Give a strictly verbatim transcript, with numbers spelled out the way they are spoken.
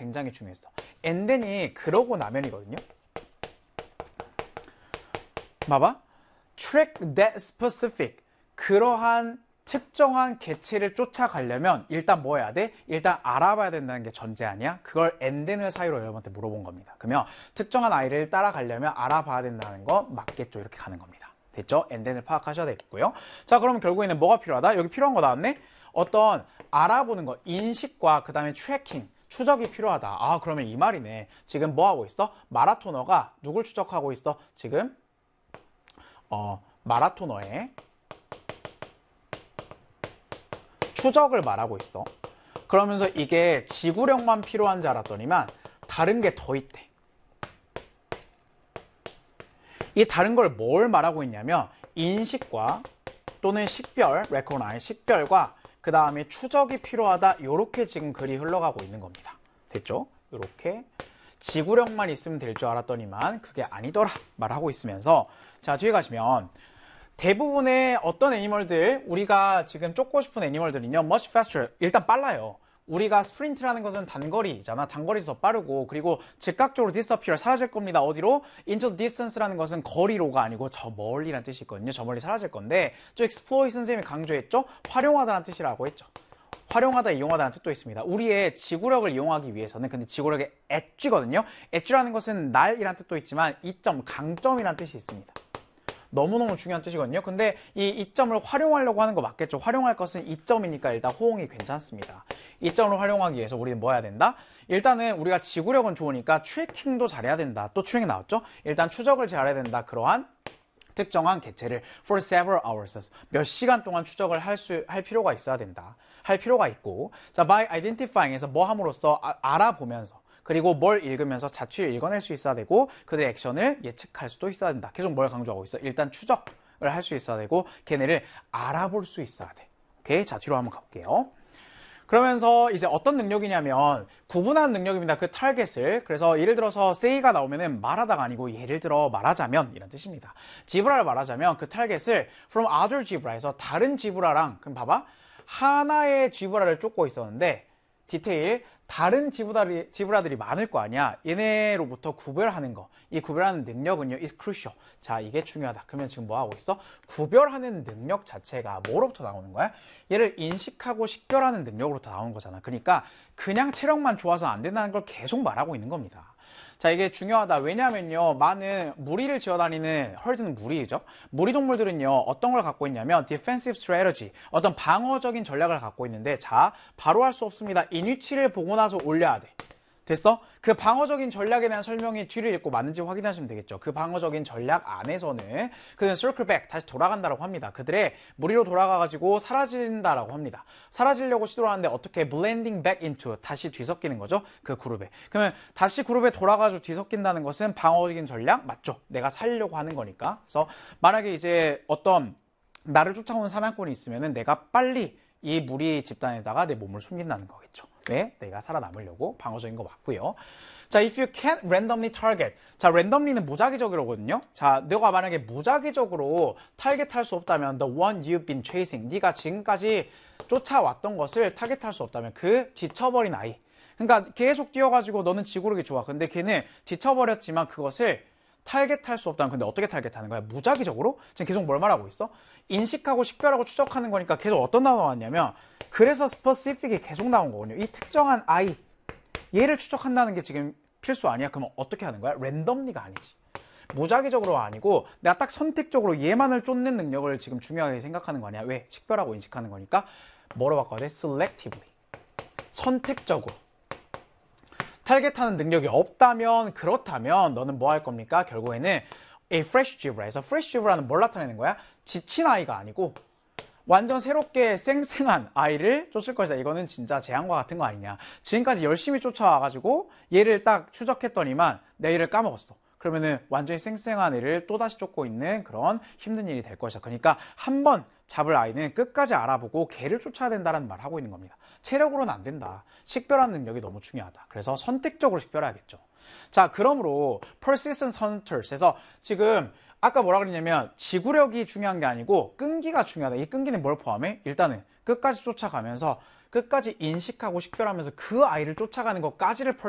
굉장히 중요했어. and then이 그러고 나면이거든요. 봐봐. track that specific. 그러한 특정한 개체를 쫓아가려면 일단 뭐 해야 돼? 일단 알아봐야 된다는 게 전제 아니야? 그걸 and then을 사이로 여러분한테 물어본 겁니다. 그러면 특정한 아이를 따라가려면 알아봐야 된다는 거 맞겠죠? 이렇게 가는 겁니다. 됐죠? and then을 파악하셔야 되겠고요. 자, 그러면 결국에는 뭐가 필요하다? 여기 필요한 거 나왔네? 어떤 알아보는 거, 인식과 그 다음에 트래킹, 추적이 필요하다. 아, 그러면 이 말이네. 지금 뭐 하고 있어? 마라토너가 누굴 추적하고 있어? 지금 어, 마라토너의 추적을 말하고 있어. 그러면서 이게 지구력만 필요한 줄 알았더니만 다른 게 더 있대. 이 다른 걸 뭘 말하고 있냐면 인식과 또는 식별, recognize, 식별과 그 다음에 추적이 필요하다. 이렇게 지금 글이 흘러가고 있는 겁니다. 됐죠? 이렇게 지구력만 있으면 될 줄 알았더니만 그게 아니더라 말하고 있으면서 자, 뒤에 가시면 대부분의 어떤 애니멀들, 우리가 지금 쫓고 싶은 애니멀들은요, much faster, 일단 빨라요. 우리가 스프린트라는 것은 단거리잖아. 단거리에서 더 빠르고, 그리고 즉각적으로 disappear, 사라질 겁니다. 어디로? into the distance라는 것은 거리로가 아니고 저 멀리란 뜻이 있거든요. 저 멀리 사라질 건데, 저 exploit 선생님이 강조했죠? 활용하다라는 뜻이라고 했죠. 활용하다, 이용하다라는 뜻도 있습니다. 우리의 지구력을 이용하기 위해서는, 근데 지구력의 엣지거든요. 엣지라는 것은 날이란 뜻도 있지만 이점, 강점이란 뜻이 있습니다. 너무너무 중요한 뜻이거든요. 근데 이 이점을 활용하려고 하는 거 맞겠죠? 활용할 것은 이점이니까 일단 호응이 괜찮습니다. 이점을 활용하기 위해서 우리는 뭐 해야 된다? 일단은 우리가 지구력은 좋으니까 트래킹도 잘해야 된다. 또 트래킹 나왔죠? 일단 추적을 잘해야 된다. 그러한 특정한 개체를 for several hours 몇 시간 동안 추적을 할 수, 할 필요가 있어야 된다. 할 필요가 있고 자, by identifying에서 뭐 함으로써 아, 알아보면서 그리고 뭘 읽으면서 자취를 읽어낼 수 있어야 되고 그들의 액션을 예측할 수도 있어야 된다. 계속 뭘 강조하고 있어? 일단 추적을 할 수 있어야 되고 걔네를 알아볼 수 있어야 돼. 오케이? 자, 뒤로 한번 가볼게요. 그러면서 이제 어떤 능력이냐면 구분하는 능력입니다. 그 타겟을. 그래서 예를 들어서 say가 나오면은 말하다가 아니고 예를 들어 말하자면 이런 뜻입니다. 지브라를 말하자면 그 타겟을 from other 지브라에서 다른 지브라랑 그럼 봐봐. 하나의 지브라를 쫓고 있었는데 디테일 다른 지브라들이, 지브라들이 많을 거 아니야. 얘네로부터 구별하는 거. 이 구별하는 능력은요, is crucial. 자, 이게 중요하다. 그러면 지금 뭐 하고 있어? 구별하는 능력 자체가 뭐로부터 나오는 거야? 얘를 인식하고 식별하는 능력으로부터 나오는 거잖아. 그러니까 그냥 체력만 좋아서 안 된다는 걸 계속 말하고 있는 겁니다. 자, 이게 중요하다. 왜냐면요, 많은 무리를 지어다니는 헐드는 무리죠. 무리 동물들은요, 어떤 걸 갖고 있냐면 defensive strategy, 어떤 방어적인 전략을 갖고 있는데, 자, 바로 할 수 없습니다. 이 위치를 보고 나서 올려야 돼. 됐어? 그 방어적인 전략에 대한 설명이 뒤를 읽고 맞는지 확인하시면 되겠죠. 그 방어적인 전략 안에서는 그는 circle back, 다시 돌아간다라고 합니다. 그들의 무리로 돌아가가지고 사라진다라고 합니다. 사라지려고 시도를 하는데 어떻게 blending back into, 다시 뒤섞이는 거죠. 그 그룹에. 그러면 다시 그룹에 돌아가지고 뒤섞인다는 것은 방어적인 전략 맞죠? 내가 살려고 하는 거니까. 그래서 만약에 이제 어떤 나를 쫓아오는 사냥꾼이 있으면은 내가 빨리 이 무리 집단에다가 내 몸을 숨긴다는 거겠죠. 왜? 내가 살아남으려고. 방어적인 거 맞고요. 자, if you can't randomly target. 자, randomly는 무작위적으로거든요. 자, 너가 만약에 무작위적으로 타겟할 수 없다면 the one you've been chasing. 네가 지금까지 쫓아왔던 것을 타겟할 수 없다면 그 지쳐버린 아이. 그러니까 계속 뛰어가지고 너는 지구력이 좋아. 근데 걔는 지쳐버렸지만 그것을 타겟할 수 없다면 근데 어떻게 타겟하는 거야? 무작위적으로? 지금 계속 뭘 말하고 있어? 인식하고 식별하고 추적하는 거니까 계속 어떤 단어가 나왔냐면 그래서 스퍼시픽이 계속 나온 거거든요. 이 특정한 아이 얘를 추적한다는 게 지금 필수 아니야? 그러면 어떻게 하는 거야? 랜덤리가 아니지. 무작위적으로 아니고 내가 딱 선택적으로 얘만을 쫓는 능력을 지금 중요하게 생각하는 거 아니야? 왜? 식별하고 인식하는 거니까 뭐로 바꿔야 돼? selectively. 선택적으로. 타겟하는 능력이 없다면 그렇다면 너는 뭐 할 겁니까? 결국에는 a fresh zebra에서 fresh zebra는 뭘 나타내는 거야? 지친 아이가 아니고 완전 새롭게 쌩쌩한 아이를 쫓을 것이다. 이거는 진짜 재앙과 같은 거 아니냐. 지금까지 열심히 쫓아와가지고 얘를 딱 추적했더니만 내 일을 까먹었어. 그러면은 완전히 쌩쌩한 애를 또다시 쫓고 있는 그런 힘든 일이 될 것이다. 그러니까 한 번 잡을 아이는 끝까지 알아보고 걔를 쫓아야 된다는 말을 하고 있는 겁니다. 체력으로는 안 된다. 식별하는 능력이 너무 중요하다. 그래서 선택적으로 식별해야겠죠. 자, 그러므로 persistent hunters에서 지금 아까 뭐라 그랬냐면 지구력이 중요한 게 아니고 끈기가 중요하다. 이 끈기는 뭘 포함해? 일단은 끝까지 쫓아가면서 끝까지 인식하고 식별하면서 그 아이를 쫓아가는 것까지를